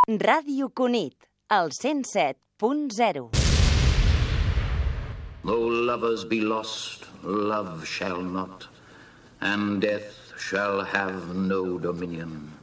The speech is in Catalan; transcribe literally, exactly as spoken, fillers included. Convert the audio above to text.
Ràdio Cunit, al cent set punt zero. Though lovers be lost, love shall not, and death shall have no dominion.